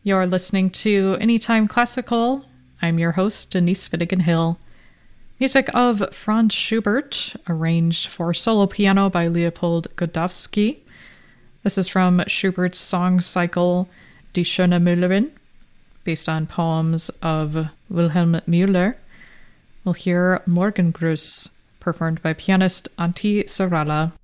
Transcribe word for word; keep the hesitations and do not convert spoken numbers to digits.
You're listening to Anytime Classical. I'm your host, Denise Finnegan-Hill. Music of Franz Schubert, arranged for solo piano by Leopold Godowsky. This is from Schubert's song cycle Die Schöne Müllerin, based on poems of Wilhelm Müller. We'll hear Morgengruß, performed by pianist Antti Saarala.